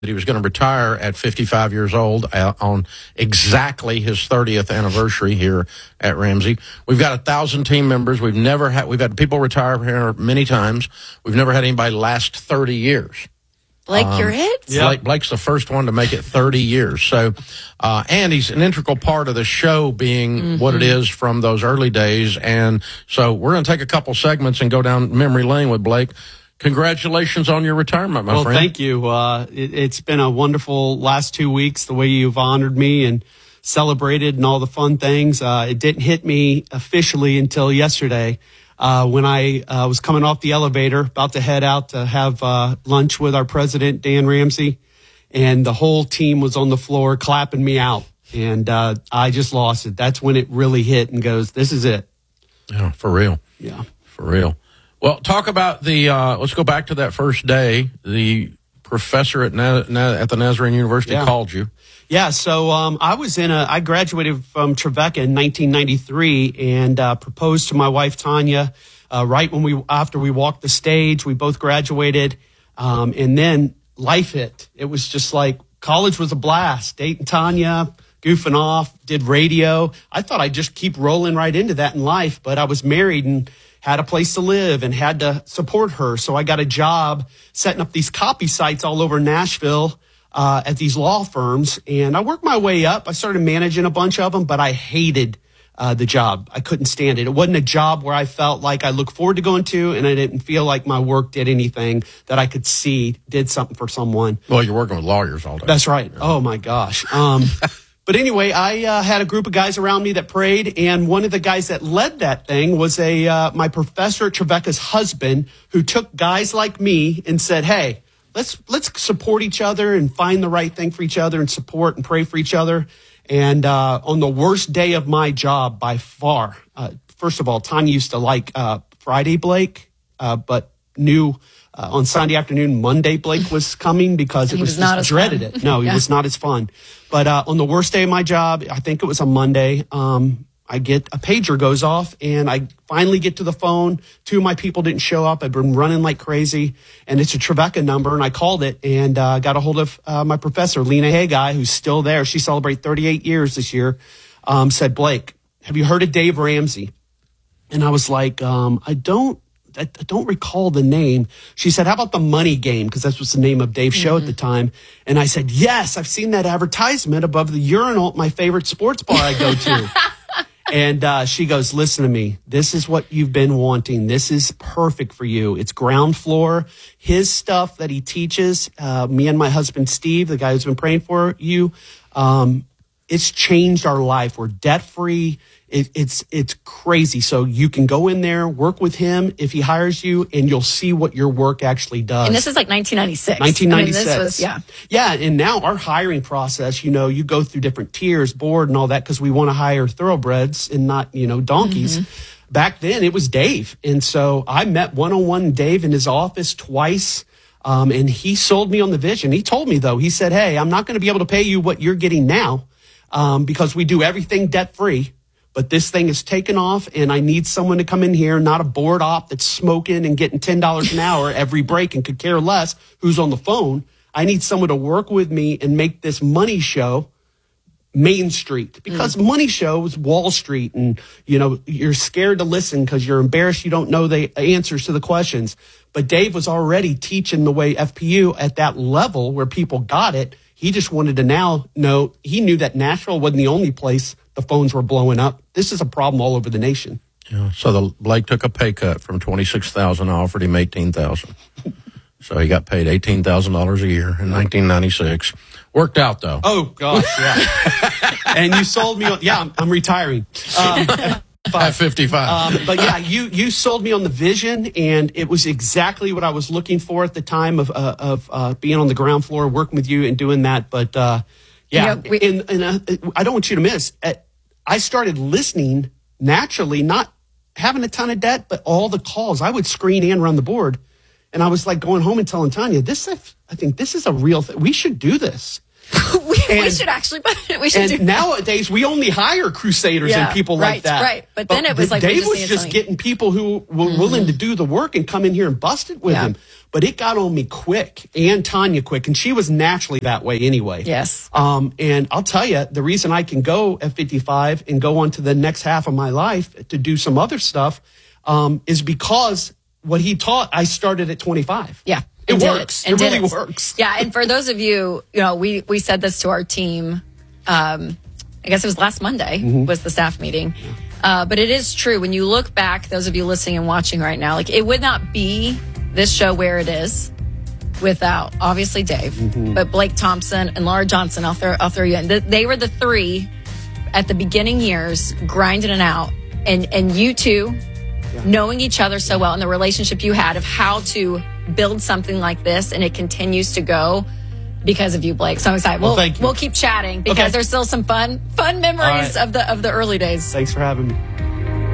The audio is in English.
that he was going to retire at 55 years old on exactly his 30th anniversary here at Ramsey. We've got 1,000 team members. We've had people retire here many times. We've never had anybody last 30 years. Blake, you're it? Yeah. Blake's the first one to make it 30 years. So, and he's an integral part of the show being what it is from those early days. And so we're going to take a couple segments and go down memory lane with Blake. Congratulations on your retirement, my friend. Well, thank you. It's been a wonderful last 2 weeks, the way you've honored me and celebrated and all the fun things. It didn't hit me officially until yesterday when I was coming off the elevator, about to head out to have lunch with our president, Dan Ramsey, and the whole team was on the floor clapping me out. And I just lost it. That's when it really hit and goes, this is it. Yeah, for real. Yeah. For real. Well, talk about let's go back to that first day. The professor at the Nazarene University called you. Yeah, so I graduated from Trevecca in 1993 and proposed to my wife, Tanya, right after we walked the stage. We both graduated, and then life hit. It was just like college was a blast. Dating Tanya, goofing off, did radio. I thought I'd just keep rolling right into that in life, but I was married and had a place to live and had to support her. So I got a job setting up these copy sites all over Nashville at these law firms. And I worked my way up. I started managing a bunch of them, but I hated the job. I couldn't stand it. It wasn't a job where I felt like I looked forward to going to, and I didn't feel like my work did anything that I could see did something for someone. Well, you're working with lawyers all day. That's right. Oh, my gosh. But anyway, I had a group of guys around me that prayed, and one of the guys that led that thing was my professor at Trevecca's husband, who took guys like me and said, hey, let's support each other and find the right thing for each other and support and pray for each other. And on the worst day of my job by far, first of all, Tanya used to like Friday Blake, but knew on Sunday afternoon, Monday Blake was coming because it was just dreaded it. No, it was not as fun. But on the worst day of my job, I think it was a Monday, I get a pager goes off and I finally get to the phone. Two of my people didn't show up. I've been running like crazy and it's a Trevecca number and I called it and got a hold of my professor, Lena Haggai, who's still there. She celebrated 38 years this year. Said, Blake, have you heard of Dave Ramsey? And I was like, I don't recall the name. She said, how about The Money Game? Because that was the name of Dave's show at the time. And I said, yes, I've seen that advertisement above the urinal at my favorite sports bar I go to. And she goes, listen to me. This is what you've been wanting. This is perfect for you. It's ground floor. His stuff that he teaches, me and my husband, Steve, the guy who's been praying for you, it's changed our life. We're debt-free. It's crazy. So you can go in there, work with him if he hires you, and you'll see what your work actually does. And this is like 1996. 1996. I mean, this was, Yeah, and now our hiring process, you go through different tiers, board and all that, because we want to hire thoroughbreds and not, donkeys. Mm-hmm. Back then, it was Dave. And so I met one-on-one Dave in his office twice, and he sold me on the vision. He told me, though, he said, hey, I'm not going to be able to pay you what you're getting now because we do everything debt-free. But this thing is taken off, and I need someone to come in here, not a board op that's smoking and getting $10 an hour every break and could care less who's on the phone. I need someone to work with me and make this money show Main Street. Because money show is Wall Street, and, you're scared to listen because you're embarrassed you don't know the answers to the questions. But Dave was already teaching the way FPU at that level where people got it. He just wanted to now know, he knew that Nashville wasn't the only place the phones were blowing up. This is a problem all over the nation. Yeah. So Blake took a pay cut from $26,000, offered him $18,000. So he got paid $18,000 a year in 1996. Worked out though. Oh gosh, yeah. And you sold me on. Yeah, I'm retiring. At 55. But yeah, you sold me on the vision, and it was exactly what I was looking for at the time of being on the ground floor, working with you and doing that. But yeah, and I don't want you to miss. I started listening naturally, not having a ton of debt, but all the calls. I would screen and run the board, and I was like going home and telling Tanya, I think this is a real thing. We should do this. we should actually, we should do And nowadays, we only hire crusaders and people like that. Right. But then it was like, Dave was just getting people who were willing to do the work and come in here and bust it with him. But it got on me quick, and Tanya quick, and she was naturally that way anyway. Yes. And I'll tell you, the reason I can go at 55 and go on to the next half of my life to do some other stuff is because what he taught, I started at 25. Yeah. It works. It really works. Yeah. And for those of you, we said this to our team. I guess it was last Monday was the staff meeting. But it is true. When you look back, those of you listening and watching right now, like it would not be this show where it is without obviously Dave, but Blake Thompson and Laura Johnson. I'll throw you in. They were the three at the beginning years grinding it out, and you two knowing each other so well and the relationship you had of how to build something like this, and it continues to go because of you, Blake. So I'm excited. We'll keep chatting because there's still some fun memories of the early days. Thanks for having me.